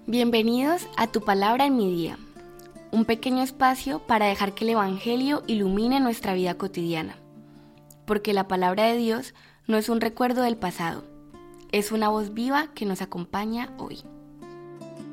Bienvenidos a Tu Palabra en mi Día, un pequeño espacio para dejar que el Evangelio ilumine nuestra vida cotidiana, porque la palabra de Dios no es un recuerdo del pasado, es una voz viva que nos acompaña hoy.